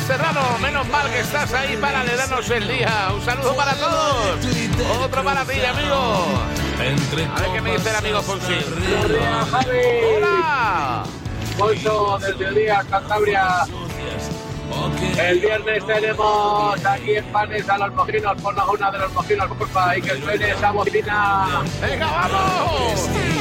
Serrano, menos mal que estás ahí para alegrarnos el día. Un saludo para todos. Otro para ti, amigo. A ver qué me dice el amigo Fonsi. Buenos días, Javi. ¡Hola! Poncho, desde el día Cantabria. El viernes tenemos aquí en Panes a los mojinos. Pon una de los mojinos, porfa, y que suene esa bocina. ¡Venga, vamos!